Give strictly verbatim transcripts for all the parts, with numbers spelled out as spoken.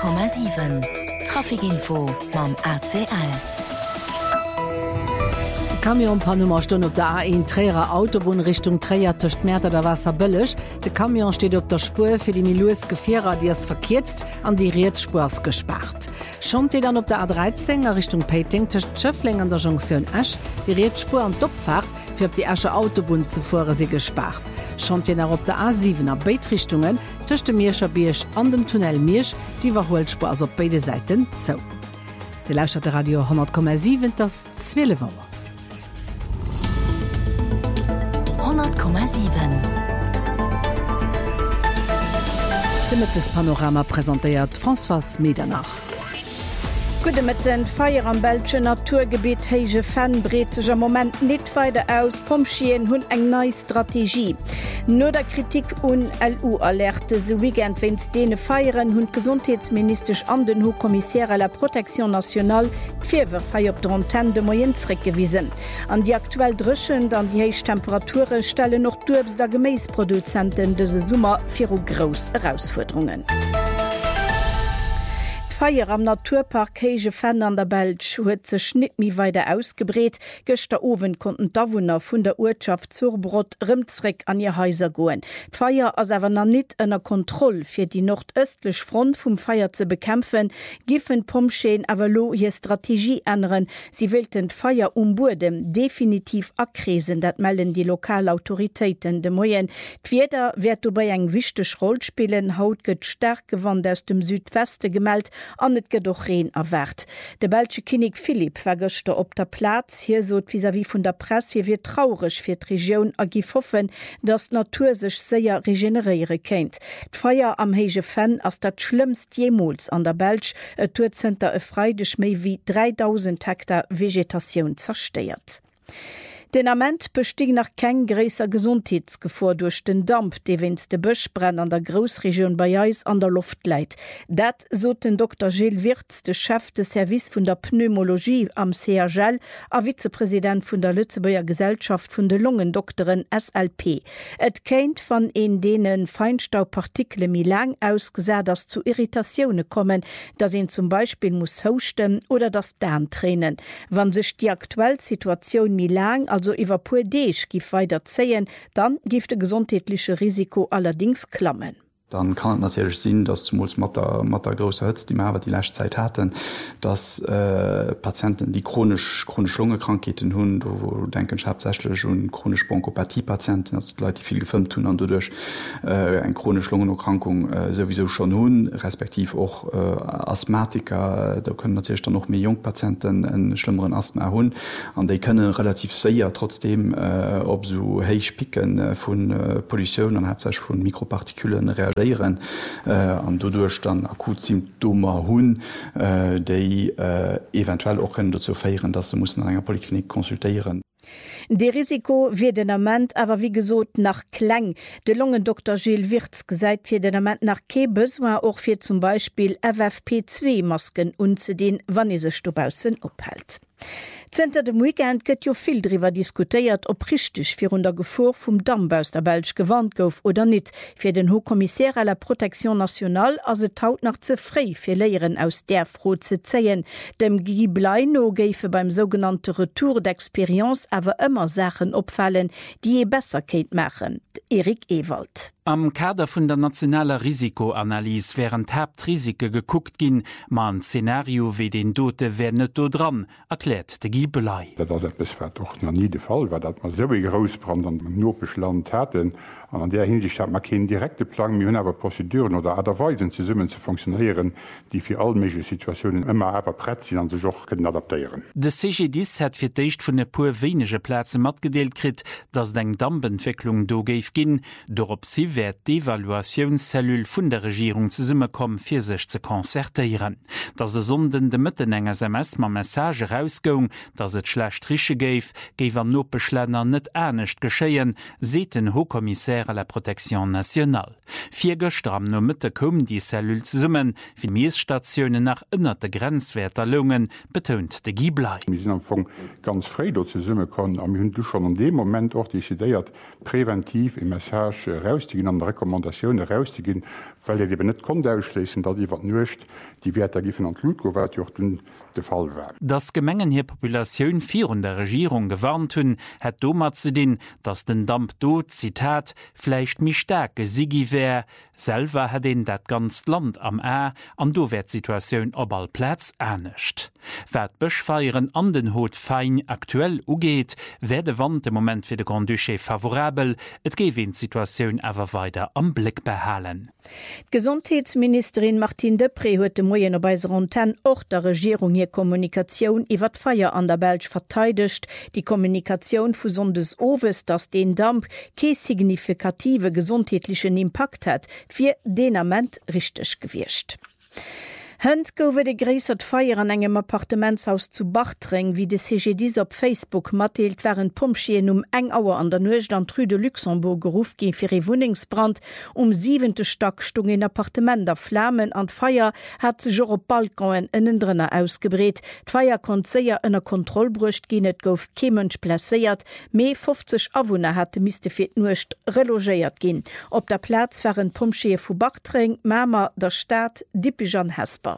Komma sieben Trafikinfo mam A C L. Kamion Panummer stonn op der A eins Träger Autobahn Richtung Träger töcht Mäter der Wasser bëllech. De Kamion steht op der Spur fir die Milues Gefährer, die es verkehrt an die Rietspurs gespart. Schon te dann op der A dreizehn Richtung Peiting töcht Schöffling an der Jonction Esch, die Rietspur an Doppfach fir op die Asche Autobahn zuvor sie gespart. Schon te op der A sieben er Beitrichtungen töcht de Mierscher Biersch an dem Tunnel Miersch, die Warholspur as op beide Seiten zo. De lauscht der Radio hundert Komma sieben das zwölf Uhr. hundert Komma sieben. Damit das Panorama präsentiert François Medernach. Gute mit den Feier am Belsche Naturgebiet Heige Fan breet sich am Moment nicht weiter aus. Pomschien hun eng neue Strategie. Nur der Kritik un L U alerte so weekend wenns dene feieren hun Gesundheitsministerisch an den Hochkommissär à la Protection nationale Vierwer feier op der Antenne de Moyensreck gewiesen. An die aktuell drschen an die heich Temperature stelle noch dubs der Gemäßproduzenten dese Summer fir groß Herausforderungen. Feier am Naturpark Heige Fan an der Belsch huet ze schnitt mi weide ausgebreet. Gëster Owen konnten Dawunner vun der Urschaft Zurbrot Rëmzreck an ihr Häuser goen. D'Feier ass awer na net ënner Kontroll fir die nordöstlech Front vum Feier ze bekämpfen, giffen Pomscheen awer lo hier Strategie ändern. Sie wilden d'Feier um Burdem definitiv akresen, dat melden die Lokalautoritäten de Moyen. D'Wieder werd dobei eng wichtech Roll spielen, haut gëtt stark gewand aus dem Südweste gemeldt, an net gedoch reen erwert. De Belsche Kinig Philipp vergëchte op der Platz, hier sot vis-à-vis vun der Presse, hier wird traurig fir d'Regioun a gif hoffen, dass Natur sech séier regeneriere kennt. D'Feier am Heige Fan ass dat schlimmst jemals an der Belsch, et Tourzenter e freidech méi wie dreitausend Hektar Vegetation zersteiert. Den Ament bestieg nach keng gräser Gesundheitsgefahr durch den Damp, de wenns de Bëschbrenn an der Großregion Bayais an der Luft leit. Dat so den Doktor Gilles Wirtz, de Chef des Service vun der Pneumologie am C H L, a Vizepräsident vun der Lützebauer Gesellschaft vun de Lungendoktoren S L P. Et kennt van en denen Feinstaubpartikel mi lang ausgesät, dass zu Irritationen kommen, dass ihn zum Beispiel muss hosten oder das Darm tränen. Wann sich die aktuelle Situation mi lang, also iwwer puer Deeg gif weiter zeien, dann gift de gesundheitliche Risiko allerdings klammen. Dann kann es natürlich sinn, dass zum mat der, mat der grosse Hëtz, die Mawer die Lächzeit hatten, dass äh, Patienten, die chronisch chronisch Lungekrankheiten hunn, wo denken hauptsächlich hun chronisch Bronchopathie-Patienten, also Leute, die viel gefilmt tun, an dadurch äh, eng chronisch Lungenerkrankung äh, sowieso schon hunn, respektiv auch äh, Asthmatiker, da können natürlich dann noch mehr Jungpatienten einen schlimmeren Asthma hunn, an die können relativ sehr trotzdem äh, ob so heich picken äh, von äh, Pollution an hauptsächlich von Mikropartikeln reagieren. Äh, an dodurch dann akut Symptome hunn, äh, déi äh, eventuell auch können dazu feieren, dass sie muss an einer Poliklinik konsultieren. De Risiko wird den Amment awer wie gesot nach Klang. De Lungendoktor Gilles Wirtz gesäit fir den Amment nach Kebes war auch fir zum Beispiel F F P zwei Masken unzudien, wann is se Stobausen ophält. Zter dem Weekend gëtt jo viel drwer diskutiert, ob richtig fir unter Gefor vum Dammbaus der Belsch gewarnt gouf oder net. Fir den Hochkommissär à la Protection nationale as se taut nach zeré fir Leiieren aus der Fro ze zeien. Dem Guy Bleino géife beim sogenannte Retour d'Experience awer ëmmer Sachen opfallen, die je besser kennt machen. Erik Ewald. Am Kader vun der nationaler Risikoanalyse wären Hauptrisike geguckt gin, man Szenario wie den Dote wär net do dran, erklärt de Gibelei. Dat war doch noch nie de Fall, weil dat man so Großbrand an dem Nopech Land hatten. An der Hinsicht hat man keinen direkte Plan, wir haben aber Prozeduren oder Aderweisen zu summen zu funktionieren, die für all mögliche Situationen immer aber brett sind und sich auch können adaptieren. De C G dix hat für dicht von der pur wenige Plätze matgedeelt krit, dass deng Dampentwicklung do geif gin, dorop sie wird die Evaluationszellul von der Regierung zu Summe kommen, für sich zu konzertieren. Dass de Sonden de Mitten eng S M S ma Message rausgong, dass et schlecht Rische geif, geif an Nopeschlenner net ernstcht geschehen, seht den Hochkommissär à la Protection nationale. Vier Göster am no Mitte kommen die Zellul zu summen, wie Miesstationen nach innerte Grenzwerter lungen, betont de Giblei. Wir sind am Anfang ganz frei dort zu summen können, aber wir haben schon in dem Moment auch dezidiert, präventiv im Message rauszugehen, an der Rekommandation rauszugehen, weil er eben net kon ausschließen, dat iwwer nucht die Werte giffen an Lutgo wat den de Fall war. Das Gemengen hier Populationun virun der Regierung gewarnt hunn, het domat ze den, dats den Damp do Zitat fleicht mi stärke sigi wär, selber hat den dat ganz Land am Ä an do wär Situationun op all Plätz ernstnecht. Wär bech feieren an den Hot fein aktuell ugeet, wär de Wand im Moment fir de Grand Duché favorabel, et gewinn Situationun awer weiter am Blick behalen. Gesundheitsministerin Martine Depré huet de Moien op beiser Antenne och der Regierung hier Kommunikation iwwer Feier an der Belsch verteidigt. Die Kommunikation vu sondes Owes, dass den Damp ke signifikative gesundheitlichen Impact hat, fir denament richtig gewircht. Hënd gowe de gréisert Feier an engem Appartementshaus zu Bachtring, wie de C G D op Facebook matteelt wären Pumpschien um eng Auer an der Nuecht an Trü de Luxemburg geruf gin fir e Wuningsbrand um siebente Stock stung in Appartementer Flammen an Feier hat se jo op Balkonen ënnen drinnner ausgebreet. D'Feier kon séier ënner Kontrollbrucht gin net gouf kemensch placéiert, méi fünfzig Awunner hat miste fir nuecht relogéiert gin. Op der Platz wären Pumpschie vu Bachtring, Mamer der Staat Dippijan Hesper.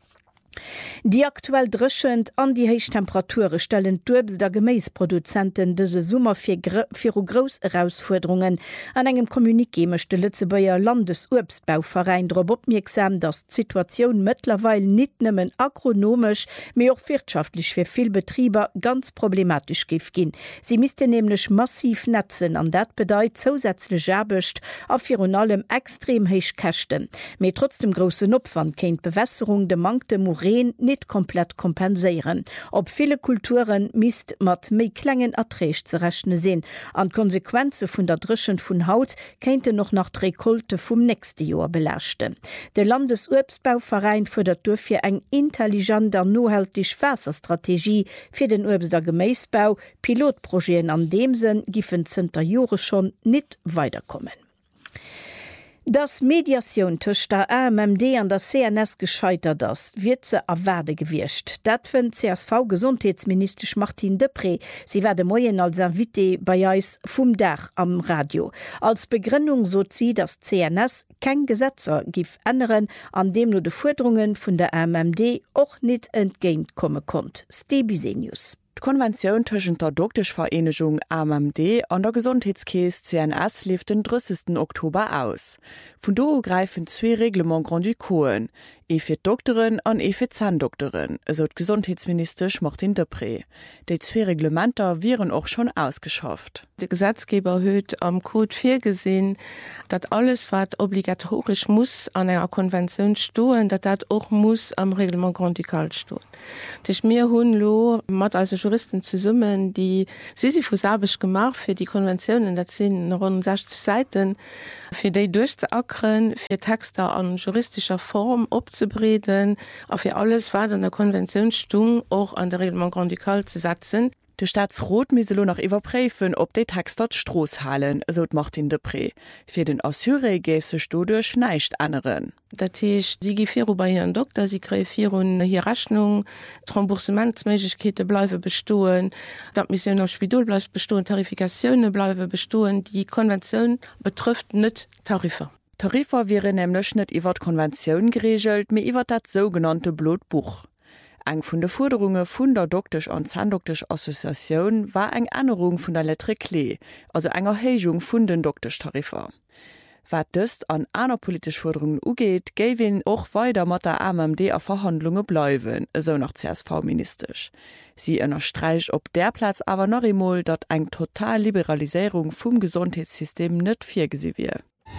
Die aktuell drschend an die Heichtemperature stellen d'Uebs der Gemäisproduzenten dëse Summer fir Gros Herausforderungen. An engem Kommuniké mechte Lützebauer Landesurbsbauverein drop opmerksam, dass d'Situationun mittlerweile nicht nëmmen agronomisch, mehr auch wirtschaftlich für viel Betrieber ganz problematisch gif gin. Sie misste nämlich massiv netzen, an dat bedeit zusätzlich Erbecht a virun allem extrem heich Kächten. Me trotzdem großen Opwand kennt Bewässerung de mangte Mure nicht komplett kompensieren. Ob viele Kulturen mist mat méi klengen erträcht ze rechne sinn. An Konsequenze vun der Drschen vun Haut kennte noch nach Rekolte vum nächste Jahr belächte. Der Landesurbsbauverein fördert dürfir eng intelligenter nohältig Fässerstrategie fir den Urbsder Gemäisbau. Pilotprojekten an demsen giffen zenter Jore schon net weiterkommen. Das Mediation tusch der A M M D an der C N S gescheitert das, wird ze erwerde gewircht. Dat fën C S V-Gesundheitsminister Martine Depré. Sie werde moien als Invité bei Eis vum Dach am Radio. Als Begründung so sie, dass C N S kein Gesetzer gif ändern, an dem nur de Forderungen vun der A M M D och net entgeint komme konnt. Stebisenius. Die Konvention zwischen der Doktorvereinigung A M M D an der Gesundheitskäse C N S lief den dreißigsten Oktober aus. Von do greifen zwei Reglement Grand du Cohen, e für Doktoren an e für Zahndoktoren, so d Gesundheitsminister Martine Depré. Die zwei Reglementer wären auch schon ausgeschafft. Der Gesetzgeber hat am Code vier gesehen, dass alles, was obligatorisch muss an einer Konvention stehen, dass das auch muss am Reglement Grand du Cal stehen. Das mir hun lo mat also Juristen zusammen, die Sisyphus gemacht für die Konventionen, das sind rund sechzig Seiten, für die durchzuackern, für Texte an juristischer Form abzubreden, auch für alles, was an der Konvention steht, auch an der Reglement Grand du Cal zu setzen. De Staatsrot miselo nach iwwerpräfen, ob de Text dort Stroß halen, so Martine Depré. Für den Assyre gäf se Studie neicht anderen. Dat heißt, sie gifiru bei ihren Doktor, sie kreieren hier Rechnung, Trembourssementsmöglichkeiten bleiben bestehen, dat Mission auf Spidol bleibt bestehen, Tarifikationen bleiben bestehen, die Konvention betrifft nicht Tarife. Tarifer wäre nämlich nicht iwwer Konvention geregelt, mir iwwer dat sogenannte Blutbuch. Eng vun de Forderungen vun der Doktisch an Zahndoktisch Assoziation war eng Änderung vun der Lettre Klee, also eng Erhéigung vun den Doktisch-Tarifer. Wat dëst an aner politisch Forderungen ugeet, géwin och weiter mat der A M M D a Verhandlunge bleiwen, eso nach C S V-ministerisch. Sie ënnerstreich op der Platz awer noch emol, dat eng total Liberalisierung vum Gesundheitssystem net virgesi wie.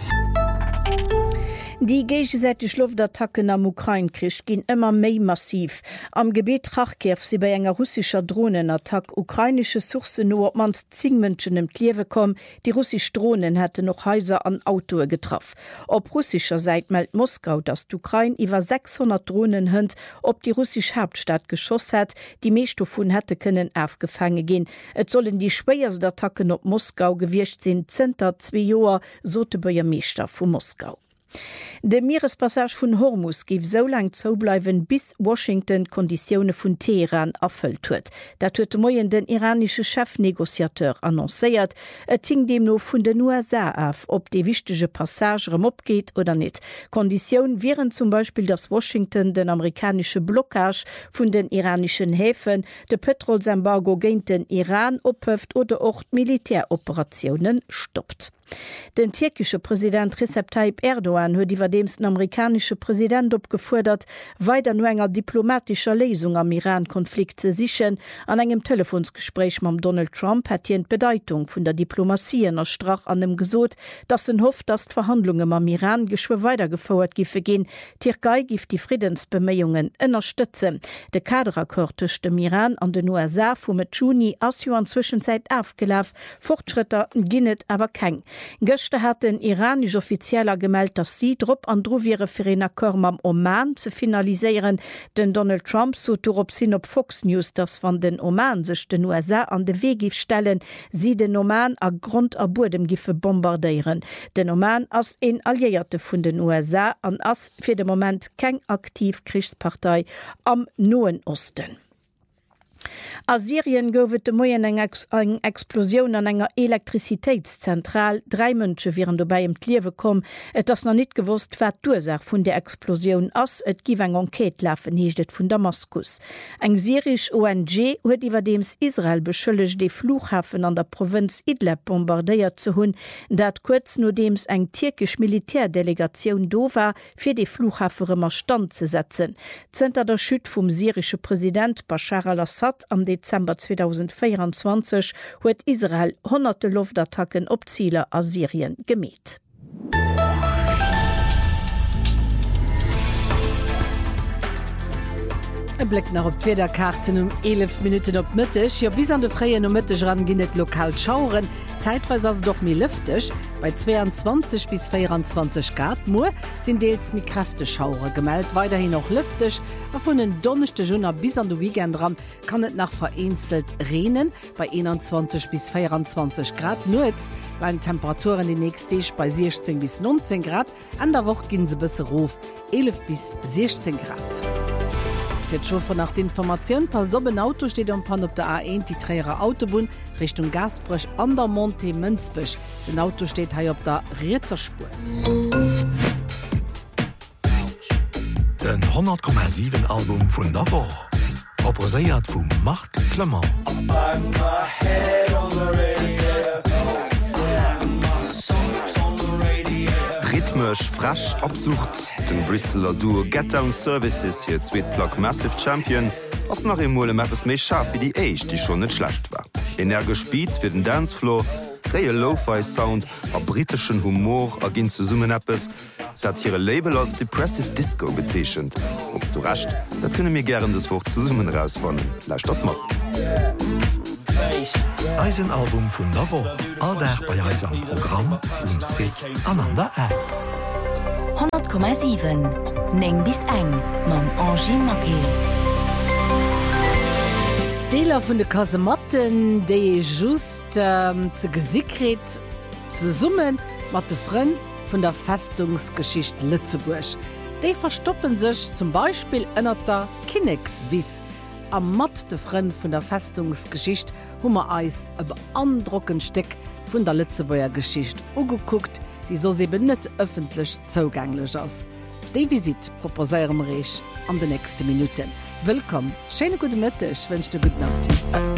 Die gegensätzliche Luftattacken am Ukraine-Krieg gehen immer mehr massiv. Am Gebiet Trachkew sie bei einer russischer Drohnenattack ukrainische Sourcen nur, ob man zehn Menschen im Leben kommen, die russische Drohnen hätten noch Häuser an Autos getroffen. Ob russischer Seite meldet Moskau, dass die Ukraine über sechshundert Drohnen hat, ob die russische Hauptstadt geschossen hat, die meisten davon hätte können aufgefangen gehen. Es sollen die schwersten Attacken auf Moskau gewirkt sein, zehn zwei Jahre, so der Bürgermeister von Moskau. De Meerespassage vun Hormus gif so lang zoubleiwen bis Washington Konditionne vun Teheran erfüllt huet. Dat huet moien den iranische Chefnegoziateur annoncéiert, et ting dem no vun den U S A af, ob de wichtege Passagerem opgeht oder net. Konditionen wären zum Beispiel, dass Washington den amerikanische Blockage vun den iranischen Häfen, de Petrolsembargo géint den Iran ophëft oder och Militäroperationen stoppt. Den türkische Präsident Recep Tayyip Erdogan huet iwwer dems den amerikanische Präsident opgefordert, weiter no enger diplomatischer Lesung am Iran-Konflikt ze sichen. An engem Telefonsgespräch mam Donald Trump hat hien Bedeutung vun der Diplomatie ennner Strach an dem gesot, dass en hofft, dass Verhandlungen am Iran geschwo weitergefauerert gife gin. Türkei gift die Friedensbemeungen ënnerstützen. De Kaderakkord zwischen dem Iran an den U S A vum mit Juni as jo an Zwischenzeit aufgelaf, Fortschritter ginnet aber keng. Göchte hat den iranisch Offizieller gemeldet, dass sie drop an Drowiere fir en Akkor am Oman zu finalisieren. Den Donald Trump so op sinn op Fox News, dass van den Oman sech den U S A an de Wegif stellen, sie den Oman a Grund a Burdem gife bombardieren. Den Oman ass en Alliierte vun den U S A an ass fir de Moment keng aktiv Kriegspartei am Noen Osten. Aus Syrien goufet de Moien eng Ex eng Explosion an enger Elektrizitätszentral. Drei Mënsche wären dobei im Kliewe kom. Et ass noch net gewusst, wat d'Ursach vun der Explosion ass. Et giw eng Enquete lafen, hiechtet vun Damaskus. Eng syrisch O N G huet iwwer dems Israel beschëllech de Flughafen an der Provinz Idlib bombardéiert ze hunn, dat kurz no dems eng türkisch Militärdelegatioun do war, fir de Flughaferëmmer stand ze setzen. Zenter der Schütt vum syrische Präsident Bashar al-Assad am Dezember zweitausendvierundzwanzig huet Israel hunderte Luftattacken op Ziele aus Syrien gemäht. E Blick nach op Federkarten um elf Minuten op Mittech. Ja, bis an de freien um Mittech ran ginnet lokal schauren. Zeitweise as doch mir lüftig. Bei zweiundzwanzig bis vierundzwanzig Grad Mo sind deels mit Kräfteschauer gemeldet. Weiterhin noch lüftig. Auf von den donnerste Juni bis an de Weekend ran kann es nach vereinzelt regnen. Bei einundzwanzig bis vierundzwanzig Grad Nutz. Bei Temperaturen die nächste bei sechzehn bis neunzehn Grad. An der Woche gehen sie bis rauf elf bis sechzehn Grad. Schon nach der Information pass doben Auto steht am Pan op der A eins die Träger Autobahn Richtung Gasbrech an der Monte Münzbech. Den Auto steht hier op der Rizerspur. Den hundert Komma sieben Album vun der Woche. Proposéiert vum Marc Clement. Rhythmisch, frasch, absucht, den Bristoler Duo Get Down Services hier Sweetblock Massive Champion, was nach im Mole Mappes méi scharf wie die Eich, die schon net schlecht war. Energisch Beats für den Dancefloor, reie Lo-Fi-Sound, a britischen Humor agin zu summen Appes, dat hier Label als Depressive Disco bezeechend. Ob zu racht, dat könne mir gern das Wort zu summen rausfannen. Leicht dat mat. Eisenalbum vun der Woche. All der bei Eis am Programm um Sit an an der App. hundert Komma sieben Neng bis eng mam Angie Makel. Deler vun de Kasematten, déi just ähm, ze gesikret ze summen mat de Fren vun der Festungsgeschicht Lützeburg. Déi verstoppen sech zum Beispiel ënner der Kinexwiss. Am Mat de Fren vun der Festungsgeschicht hummer eis e beandruckend Steck vun der Lützeburger Geschicht ugeguckt, die so se net öffentlich zugänglich ass. De Visit proposéierem Reich an de nächste Minuten. Willkommen, schöne gute Mittag, wünsche dir guten Appetit.